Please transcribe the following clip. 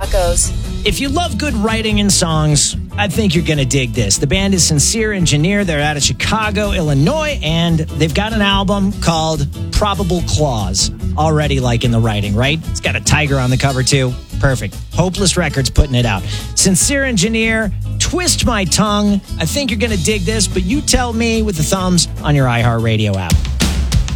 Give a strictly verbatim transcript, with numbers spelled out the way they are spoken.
Tacos. If you love good writing in songs, I think you're going to dig this. The band is Sincere Engineer. They're out of Chicago, Illinois, and they've got an album called Probable Clause. Already liking the writing, right? It's got a tiger on the cover, too. Perfect. Hopeless Records putting it out. Sincere Engineer, Twist My Tongue. I think you're going to dig this, but you tell me with the thumbs on your iHeartRadio app.